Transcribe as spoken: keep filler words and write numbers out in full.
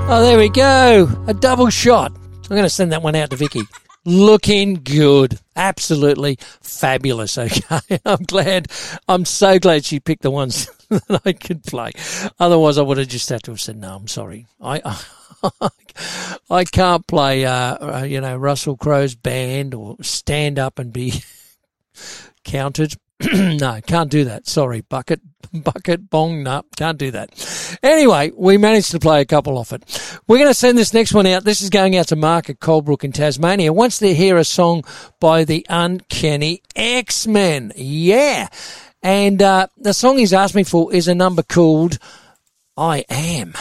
Oh, there we go. A double shot. I'm going to send that one out to Vicky. Looking good. Absolutely fabulous, okay? I'm glad. I'm so glad she picked the ones that I could play. Otherwise, I would have just had to have said, no, I'm sorry. I I, I can't play, uh, uh, you know, Russell Crowe's band or stand up and be counted. No, can't do that. Sorry, bucket, bucket, bong, no, can't do that. Anyway, we managed to play a couple off it. We're going to send this next one out. This is going out to Mark at Coldbrook in Tasmania. Wants to hear a song by the Uncanny X-Men. Yeah. And uh, the song he's asked me for is a number called I Am.